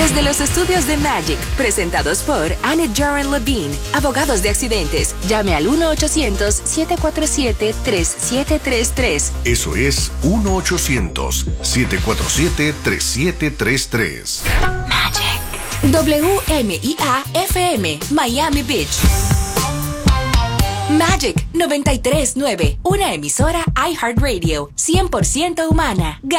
Desde los estudios de Magic, presentados por Annette Jaren Levine, abogados de accidentes. Llame al 1-800-747-3733. Eso es 1-800-747-3733. Magic. WMIA-FM, Miami Beach. Magic 93.9, una emisora iHeartRadio, 100% humana.